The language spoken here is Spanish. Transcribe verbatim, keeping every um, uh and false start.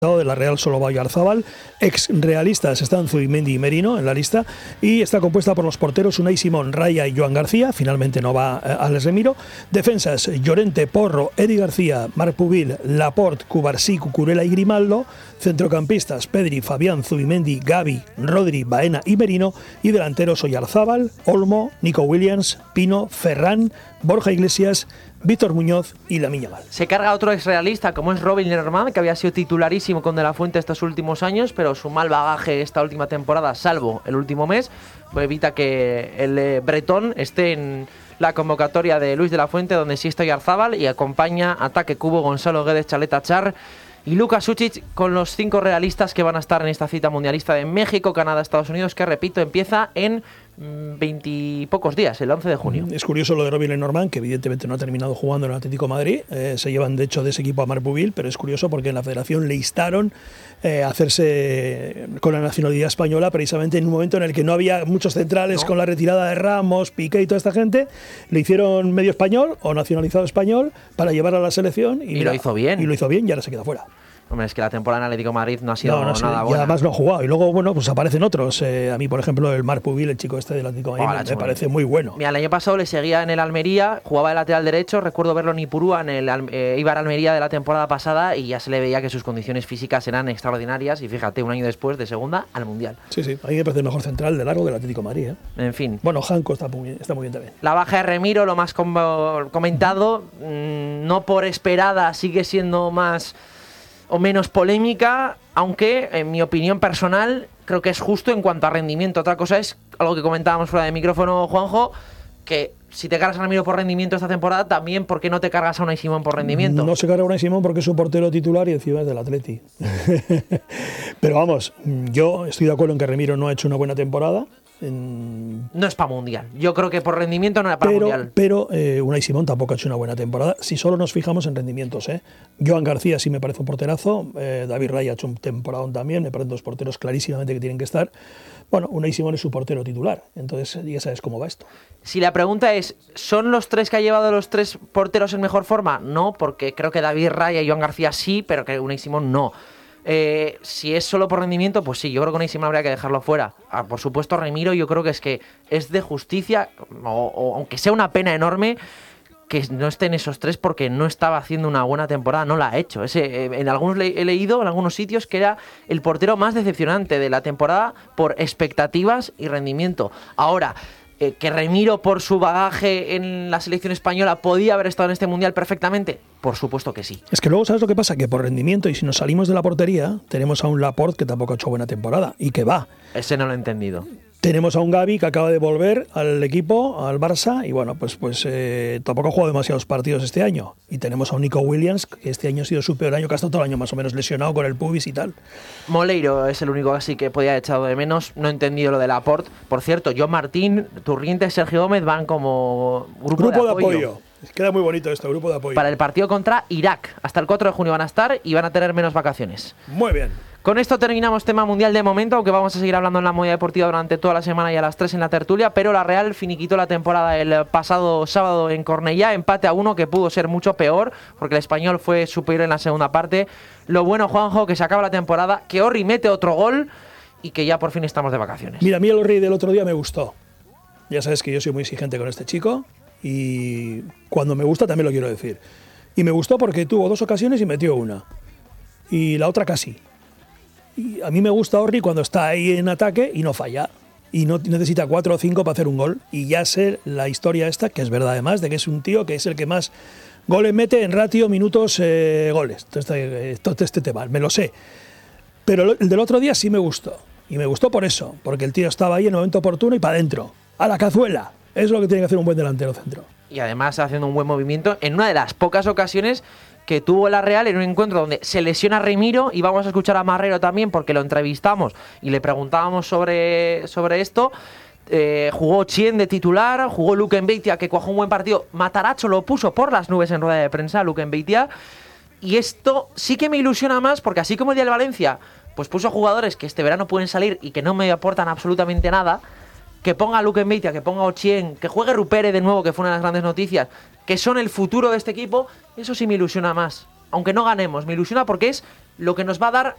de la Real Solo Oyarzábal. Ex realistas están Zubimendi y Merino en la lista, y está compuesta por los porteros Unai Simón, Raya y Joan García. Finalmente no va eh, Alex Remiro. Defensas Llorente, Porro, Edi García, Marc Pubil, Laporte, Cubarsí, Cucurella y Grimaldo. Centrocampistas Pedri, Fabián, Zubimendi, Gavi, Rodri, Baena y Merino. Y delanteros Oyarzábal, Olmo, Nico Williams, Pino, Ferran, Borja Iglesias, Víctor Muñoz y Lamine Yamal. Se carga otro exrealista como es Robin Lenormand, que había sido titularísimo con De La Fuente estos últimos años, pero su mal bagaje esta última temporada, salvo el último mes, pues evita que el eh, bretón esté en la convocatoria de Luis De La Fuente, donde sí está Oyarzábal, y acompaña Ataque Cubo, Gonzalo Guedes, Chaleta Char y Luka Sučić, con los cinco realistas que van a estar en esta cita mundialista de México, Canadá, Estados Unidos, que repito, empieza en veintipocos días, el once de junio. Es curioso lo de Robin Lenormand, que evidentemente no ha terminado jugando en el Atlético de Madrid. Eh, se llevan de hecho de ese equipo a Marc Pubil, pero es curioso porque en la federación le instaron eh, a hacerse con la nacionalidad española, precisamente en un momento en el que no había muchos centrales, no. Con la retirada de Ramos, Piqué y toda esta gente. Le hicieron medio español o nacionalizado español para llevar a la selección. Y, y lo hizo bien. Y lo hizo bien y ahora se queda fuera. Hombre, es que la temporada en Atlético de Madrid no ha sido no, no sé, nada buena. Y además no ha jugado. Y luego, bueno, pues aparecen otros. Eh, a mí, por ejemplo, el Marc Pubil, el chico este del Atlético de Madrid, oh, me parece muy bueno. Mira, el año pasado le seguía en el Almería, jugaba de lateral derecho. Recuerdo verlo en Ipurúa, en el eh, Eibar Almería de la temporada pasada, y ya se le veía que sus condiciones físicas eran extraordinarias. Y fíjate, un año después, de segunda al Mundial. Sí, sí. A mí me parece el mejor central de largo del Atlético de Madrid. ¿eh? En fin. Bueno, Janko está muy bien, está muy bien también. La baja de Remiro, lo más com comentado, mmm, no por esperada, sigue siendo más o menos polémica, aunque en mi opinión personal creo que es justo en cuanto a rendimiento. Otra cosa es algo que comentábamos fuera de micrófono, Juanjo, que si te cargas a Remiro por rendimiento esta temporada, también ¿por qué no te cargas a Unai Simón por rendimiento? No se carga a Unai Simón porque es su portero titular y encima es del Atleti. Pero vamos, yo estoy de acuerdo en que Remiro no ha hecho una buena temporada. En... No es para Mundial. Yo creo que por rendimiento no era para pero, Mundial. Pero eh, Unai Simón tampoco ha hecho una buena temporada. Si solo nos fijamos en rendimientos, ¿eh? Joan García sí me parece un porterazo. Eh, David Raya ha hecho un temporadón también. Me parecen dos porteros clarísimamente que tienen que estar. Bueno, Unai Simón es su portero titular. Entonces ya sabes cómo va esto. Si la pregunta es, ¿son los tres que ha llevado los tres porteros en mejor forma? No, porque creo que David Raya y Joan García sí, pero que Unai Simón no. Eh, si es solo por rendimiento, pues sí, yo creo que Unai Simón habría que dejarlo fuera. Ah, por supuesto, Remiro, yo creo que es que es de justicia, o, o aunque sea una pena enorme, que no estén esos tres, porque no estaba haciendo una buena temporada, no la ha hecho. Ese, eh, en algunos le he leído, en algunos sitios, que era el portero más decepcionante de la temporada por expectativas y rendimiento. Ahora, eh, que Remiro, por su bagaje en la selección española, podía haber estado en este Mundial perfectamente. Por supuesto que sí. Es que luego, ¿sabes lo que pasa? Que por rendimiento, y si nos salimos de la portería, tenemos a un Laporte que tampoco ha hecho buena temporada y que va. Ese no lo he entendido. Tenemos a un Gavi que acaba de volver al equipo, al Barça, y bueno, pues, pues eh, tampoco ha jugado demasiados partidos este año. Y tenemos a un Nico Williams, que este año ha sido su peor año, que ha estado todo el año más o menos lesionado con el pubis y tal. Moleiro es el único así que podía haber echado de menos. No he entendido lo de Laporte. Por cierto, John Martín, Turrientes, Sergio Gómez van como grupo, grupo de apoyo. De apoyo. Queda muy bonito esto, grupo de apoyo. Para el partido contra Irak. Hasta el cuatro de junio van a estar y van a tener menos vacaciones. Muy bien. Con esto terminamos tema mundial de momento, aunque vamos a seguir hablando en la Movida Deportiva durante toda la semana y a las tres en la tertulia, pero la Real finiquitó la temporada el pasado sábado en Cornellá, empate a uno que pudo ser mucho peor, porque el Español fue superior en la segunda parte. Lo bueno, Juanjo, que se acaba la temporada, que Orri mete otro gol y que ya por fin estamos de vacaciones. Mira, a mí el Orri del otro día me gustó. Ya sabes que yo soy muy exigente con este chico y cuando me gusta también lo quiero decir. Y me gustó porque tuvo dos ocasiones y metió una. Y la otra casi. Y a mí me gusta Orri cuando está ahí en ataque y no falla. Y no necesita cuatro o cinco para hacer un gol. Y ya sé la historia esta, que es verdad además, de que es un tío que es el que más goles mete en ratio, minutos, eh, goles. Todo este, todo este tema, me lo sé. Pero el del otro día sí me gustó. Y me gustó por eso, porque el tío estaba ahí en el momento oportuno y para adentro. A la cazuela. Es lo que tiene que hacer un buen delantero centro. Y además haciendo un buen movimiento en una de las pocas ocasiones que tuvo la Real en un encuentro donde se lesiona Remiro, y vamos a escuchar a Marrero también porque lo entrevistamos y le preguntábamos sobre, sobre esto. Eh, jugó Chien de titular, jugó Luke Mbeitia, que cuajó un buen partido. Mataracho lo puso por las nubes en rueda de prensa, Luke Mbeitia. Y esto sí que me ilusiona más, porque así como el día del Valencia pues puso jugadores que este verano pueden salir y que no me aportan absolutamente nada, que ponga a Luke Mbeitia, que ponga a Ochien, que juegue Rupere de nuevo, que fue una de las grandes noticias, que son el futuro de este equipo, eso sí me ilusiona más. aunque no ganemos, me ilusiona porque es lo que nos va a dar